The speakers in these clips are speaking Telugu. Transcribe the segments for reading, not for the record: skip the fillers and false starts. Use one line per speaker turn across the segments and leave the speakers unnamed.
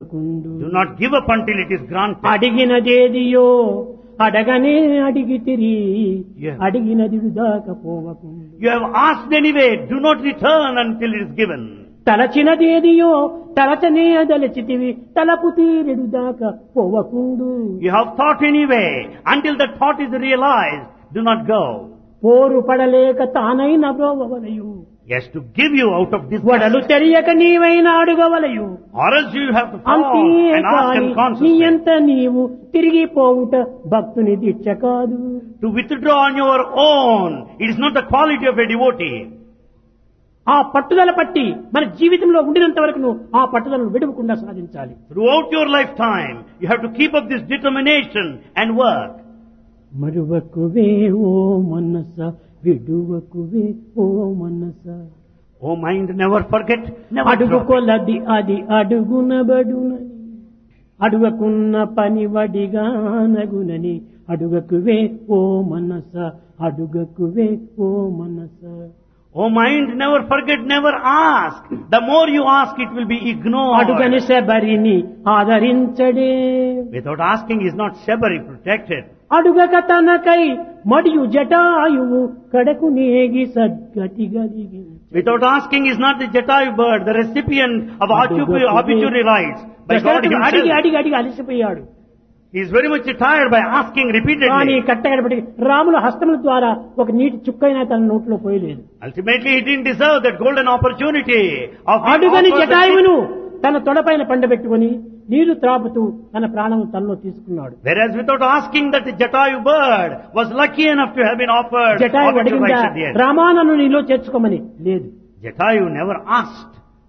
ఇవ్వకుండు.
Do not give up until it is granted.
అడిగినదేదియో అడగనే అడిగితిరి,
Yeah.
అడిగినది దాకా పోవకుండు.
You have asked anyway, do not return until it is given.
తలచినదేదియో తలచనే దలచితివి, తలపు తీరెడు దాకా పోవకుండు.
You have thought anyway, until that thought is realized, do not go.
పోరు పడలేక తానైన బ్రోవలయు,
Yes, to give you out of this,
వడలు తెరియక నీవైనా అడుగవలయు.
or else you have to fall and ask
అంతేకాని నీ
unconsciously.
ఎంత నీవు తిరిగిపోవుట భక్తుని దీక్ష కాదు.
To withdraw on your own, it is not the quality of a devotee.
ఆ పట్టుదల పట్టి మన జీవితంలో ఉండినంత వరకు ఆ పట్టుదలను విడవకుండా సాధించాలి.
Throughout your lifetime, you have to keep up this determination and work.
మరువకువే ఓ మనస, విడువకువే ఓ మనస,
Oh mind, never forget, never
అడుగు
drop it.
కొలది అది అడుగునబడునని, అడుగకున్న పని వడిగానగునని, అడుగకువే ఓ మనస, అడుగకువే ఓ మనస.
Oh mind, never forget, never ask. The more you ask, it will be ignored.
అడుగని శబరిని ఆదరించడే,
Without asking is not Shabari protected.
అడుగక తనకై మడియు Jatayu కడకు నేగి సద్గతి గలిగి.
Without asking is not the Jatayu bird, the recipient of obituary rights by God
దశరథుడు అడిగి
himself.
అడిగి అడిగి అలసిపోయాడు.
He is very much tired by asking
కానీ
repeatedly.
కట్టగడపటికి రాముల హస్తముల ద్వారా ఒక నీటి చుక్కైనా తన నోట్లో పోయలేదు.
Ultimately, he didn't deserve that golden opportunity of being
అడుగని
offered the
జటాయువును తన తొడపైన పండబెట్టుకుని నీరు త్రాపుతూ తన ప్రాణం తనలో తీసుకున్నాడు.
Whereas without asking, that the Jatayu bird was lucky enough to have been offered
Jatayu
obituary
అడిగిందా
rights at the end.
రామానను నీలో చేర్చుకోమని? లేదు.
Jatayu never asked.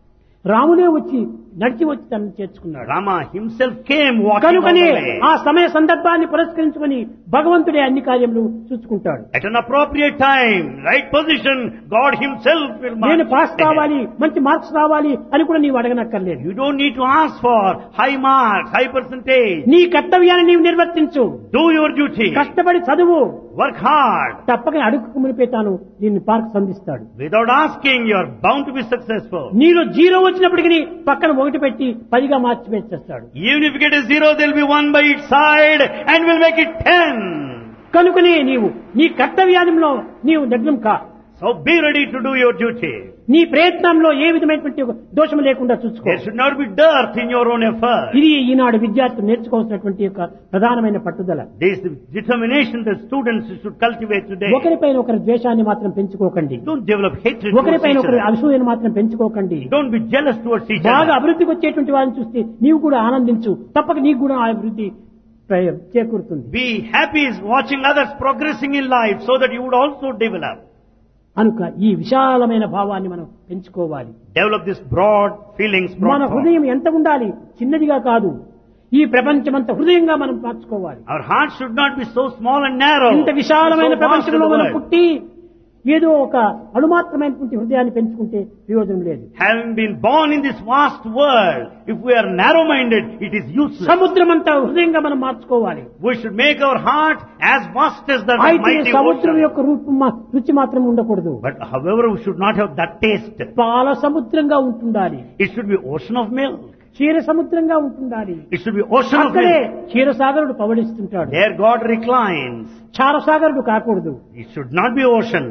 రాములే వచ్చి నడిచి వచ్చి తనను చేర్చుకున్నాడు.
Rama himself came walking all
కనుకనే
the way.
ఆ సమయ సందర్భాన్ని పురస్కరించుకొని భగవంతుడే అన్ని కార్యములు చూసుకుంటాడు.
At an appropriate time, right position, God himself will
నేను
mark
పాస్
ahead.
కావాలి, మంచి మార్క్స్ రావాలి అని కూడా నీవు అడగనక్కర్లేదు.
You don't need to ask for high marks, high percentage.
నీ కర్తవ్యాన్ని నీవు నిర్వర్తించు,
Do your duty.
కష్టపడి చదువు,
Work hard.
తప్పక అడుగుకు మునిపే తాను దీన్ని మార్క్స్ అందిస్తాడు.
Without asking, you are bound to be successful.
నీలో జీరో వచ్చినప్పటికీ పక్కన ఒకటి పెట్టి 10గా మార్చి పెట్టేస్తాడు.
Even if you get a 0, there will be 1 by its side and will make it 10.
కనుకనే నీవు నీ కర్తవ్యంలో నీవు నిగ్నం కా.
So be ready to do your duty.
నీ ప్రయత్నంలో ఏ విధమైనటువంటి ఒక దోషం లేకుండా చూసుకో.
There should not be dirt in your own effort.
ఇది ఈనాడు విద్యార్థులు నేర్చుకోవాల్సినటువంటి యొక్క ప్రధానమైన పట్టుదల.
This is the determination that students should cultivate today.
ఒకరిపైన ఒకరి ద్వేషాన్ని మాత్రం పెంచుకోకండి.
Don't develop hatred towards
ఒకరిపైన
each
ఒకరి
other.
అసూయను మాత్రం పెంచుకోకండి.
Don't be jealous towards each
బాగా
other.
అభివృద్ధికి వచ్చేటువంటి వారిని చూస్తే నీవు కూడా ఆనందించు, తప్పక నీకు కూడా ఆ అభివృద్ధి చేకూరుతుంది.
Be happy is watching others progressing in life so that you would also develop.
కనుక ఈ విశాలమైన భావాన్ని మనం పెంచుకోవాలి.
Develop this broad feelings,
మన
broad thought.
హృదయం ఎంత ఉండాలి, చిన్నదిగా కాదు, ఈ ప్రపంచమంత హృదయంగా మనం మార్చుకోవాలి.
Our heart should not be so small and narrow.
ఇంత విశాలమైన
so vast in
ప్రపంచంలో
the
మనం
world.
పుట్టి ఏదో ఒక అణుమాత్రమైనటువంటి హృదయాన్ని పెంచుకుంటే ప్రయోజనం లేదు.
Having been born in this vast world, if we are narrow-minded, it is useless.
సముద్రమంతా హృదయంగా మనం మార్చుకోవాలి.
We should make our heart as vast as the
అయితే
mighty
సముద్రం
ocean.
యొక్క రుచి మాత్రం ఉండకూడదు.
But however, we should not have that taste.
పాల సముద్రంగా ఉంటుండాలి.
It should be ocean of milk.
క్షీర సముద్రంగా ఉంటుండాలి.
It should be ocean of
అక్కడే
milk.
క్షీరసాగరుడు పవడిస్తుంటాడు.
There God reclines.
క్షారసాగరుడు కాకూడదు.
It should not be ocean.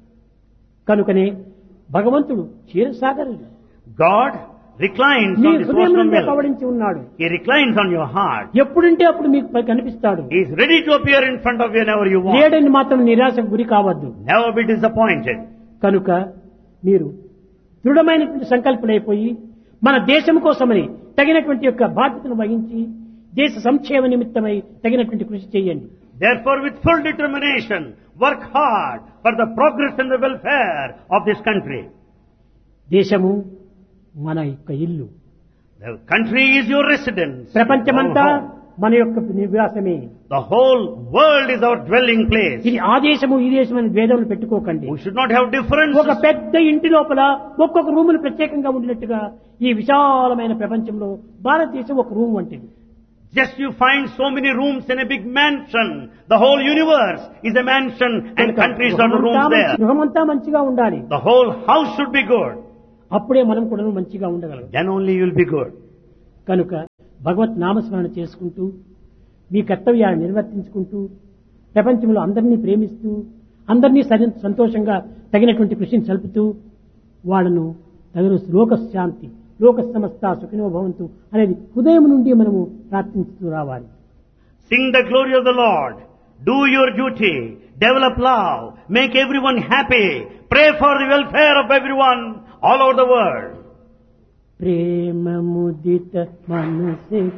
కనుకనే భగవంతుడు క్షీరసాగరుడు.
God reclines
నీ
on this
హృదయం
ocean of
నుండే
milk.
పవడించి ఉన్నాడు.
He reclines on your heart.
ఎప్పుడంటే అప్పుడు మీకు కనిపిస్తాడు.
He is ready to appear in front of you whenever you want.
లేడని మాత్రం నిరాశకు గురి కావద్దు.
Never be disappointed.
కనుక మీరు దృఢమైనటువంటి సంకల్పమైపోయి మన దేశం కోసమని తగినటువంటి యొక్క బాధ్యతను వహించి దేశ సంక్షేమ నిమిత్తమై తగినటువంటి కృషి చేయండి.
Therefore, with full determination, work hard for the progress and the welfare of this country.
దేశము మన యొక్క ఇల్లు.
The country is your residence.
ప్రపంచమంతా
Our home.
మన యొక్క నివాసమే.
The whole world is our dwelling place.
ఇది ఆ దేశము ఈ దేశం అని భేదములు పెట్టుకోకండి.
We should not have differences.
ఒక పెద్ద ఇంటి లోపల ఒక్కొక్క రూములు ప్రత్యేకంగా ఉండినట్టుగా ఈ విశాలమైన ప్రపంచంలో భారతదేశం ఒక రూమ్ వంటిది.
Just you find so many rooms in a big mansion. The whole universe is a mansion and countries are the rooms there.
గృహమంతా మంచిగా ఉండాలి.
The whole house should be good.
అప్పుడే మనం కూడా మంచిగా ఉండగలం.
Then only you will be good.
కనుక భగవత్ నామస్మరణ చేసుకుంటూ మీ కర్తవ్యాన్ని నిర్వర్తించుకుంటూ ప్రపంచంలో అందరినీ ప్రేమిస్తూ అందరినీ సంతోషంగా తగినటువంటి కృషిని సలుపుతూ వాళ్ళను తగిన లోకశాంతి లోక సమస్త సుఖినో భవంతు అనేది హృదయం నుండి మనము ప్రార్థిస్తూ రావాలి.
Sing the glory of the Lord. Do your duty. Develop love. Make everyone happy. Pray for the welfare of everyone all over the world.
ప్రేమ ముదిత మనసే